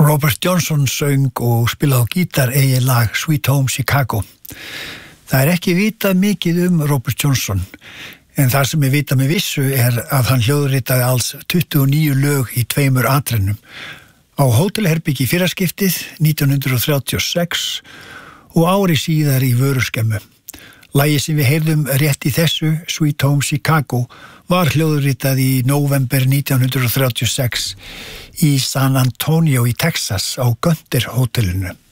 Robert Johnson söng og spilaði á gítar eigið lag Sweet Home Chicago. Það ekki vitað mikið Robert Johnson, en það sem vitað með vissu að hann hljóðritaði alls 29 lög í 2 atrennum. Á hótelherbyggi í fyrraskiptið 1936 og ári síðar í vöruskemmu. Lagið sem við heyrðum rétt í þessu, Sweet Home Chicago, var hljóðritað í november 1936 í San Antonio í Texas á Gunter hótelinu.